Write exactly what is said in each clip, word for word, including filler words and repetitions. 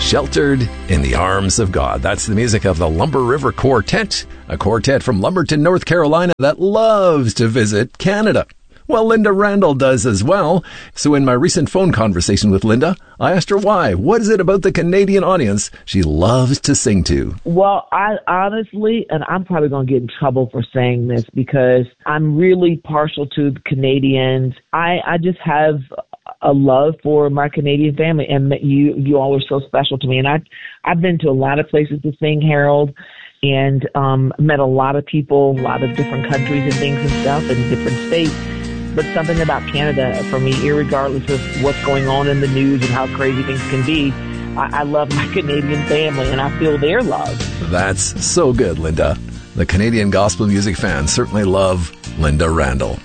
Sheltered in the Arms of God. That's the music of the Lumber River Quartet, a quartet from Lumberton, North Carolina that loves to visit Canada. Well, Linda Randall does as well. So in my recent phone conversation with Linda, I asked her why. What is it about the Canadian audience she loves to sing to? Well, I honestly, and I'm probably going to get in trouble for saying this because I'm really partial to the Canadians. I, I just have a love for my Canadian family, and you you all are so special to me. And I, I've been to a lot of places to sing, Harold, and um, met a lot of people, a lot of different countries and things and stuff, and different states. But something about Canada, for me, irregardless of what's going on in the news and how crazy things can be, I, I love my Canadian family, and I feel their love. That's so good, Linda. The Canadian gospel music fans certainly love Linda Randall.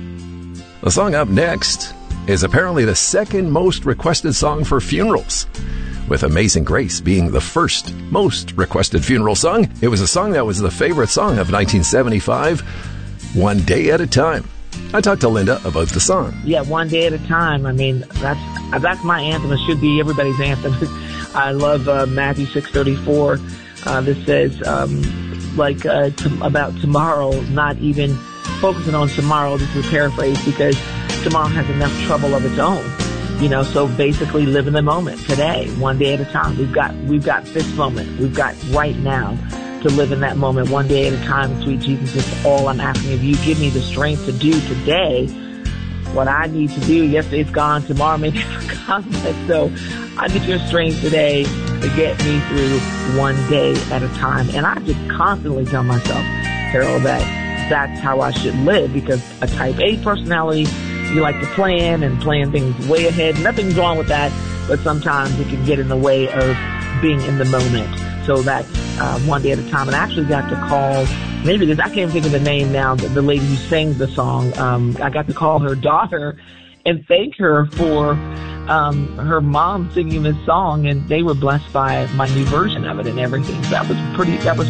The song up next is apparently the second most requested song for funerals, with Amazing Grace being the first most requested funeral song. It was a song that was the favorite song of nineteen seventy-five, One Day at a Time. I talked to Linda about the song. Yeah, One Day at a Time. I mean, that's that's my anthem. It should be everybody's anthem. I love uh, Matthew six thirty-four. Uh, that says, um, like, uh, to, about tomorrow, not even focusing on tomorrow. This is a paraphrase because tomorrow has enough trouble of its own. You know, so basically live in the moment today, one day at a time. We've got we've got this moment. We've got right now to live in that moment, one day at a time. Sweet Jesus, it's all I'm asking of you. Give me the strength to do today what I need to do. Yesterday's gone, tomorrow may never come. So I need your strength today to get me through one day at a time. And I just constantly tell myself, Harold, that that's how I should live, because a type A personality, you like to plan and plan things way ahead. Nothing's wrong with that, but sometimes it can get in the way of being in the moment. So that's uh, one day at a time. And I actually got to call, maybe this, I can't think of the name now, the, the lady who sang the song. Um, I got to call her daughter and thank her for um, her mom singing this song, and they were blessed by my new version of it and everything. So that was pretty, that was